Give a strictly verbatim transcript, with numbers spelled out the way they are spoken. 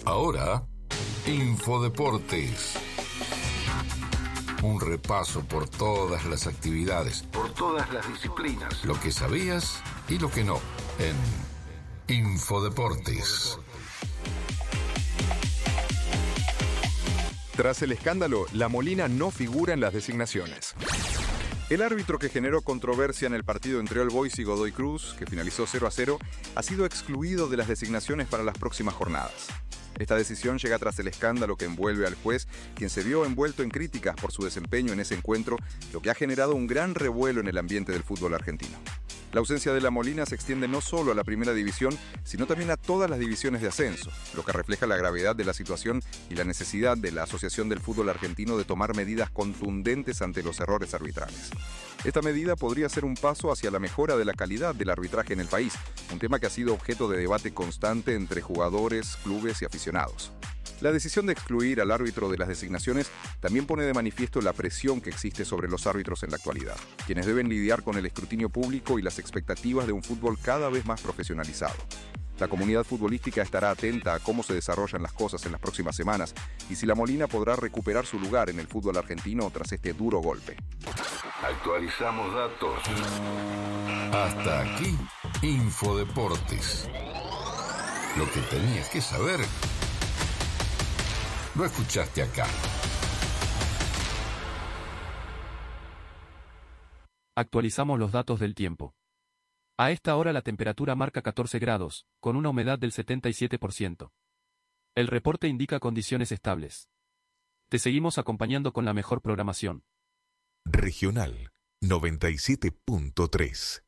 Ahora, Infodeportes. Un repaso por todas las actividades, por todas las disciplinas, lo que sabías y lo que no, en Infodeportes. Tras el escándalo, La Molina no figura en las designaciones. El árbitro que generó controversia en el partido entre All Boys y Godoy Cruz, que finalizó cero a cero, ha sido excluido de las designaciones para las próximas jornadas. Esta decisión llega tras el escándalo que envuelve al juez, quien se vio envuelto en críticas por su desempeño en ese encuentro, lo que ha generado un gran revuelo en el ambiente del fútbol argentino. La ausencia de La Molina se extiende no solo a la primera división, sino también a todas las divisiones de ascenso, lo que refleja la gravedad de la situación y la necesidad de la Asociación del Fútbol Argentino de tomar medidas contundentes ante los errores arbitrales. Esta medida podría ser un paso hacia la mejora de la calidad del arbitraje en el país, un tema que ha sido objeto de debate constante entre jugadores, clubes y aficionados. La decisión de excluir al árbitro de las designaciones también pone de manifiesto la presión que existe sobre los árbitros en la actualidad, quienes deben lidiar con el escrutinio público y las expectativas de un fútbol cada vez más profesionalizado. La comunidad futbolística estará atenta a cómo se desarrollan las cosas en las próximas semanas y si La Molina podrá recuperar su lugar en el fútbol argentino tras este duro golpe. Actualizamos datos. Hasta aquí, Infodeportes. Lo que tenías que saber lo escuchaste acá. Actualizamos los datos del tiempo. A esta hora la temperatura marca catorce grados, con una humedad del setenta y siete por ciento. El reporte indica condiciones estables. Te seguimos acompañando con la mejor programación. Regional noventa y siete punto tres.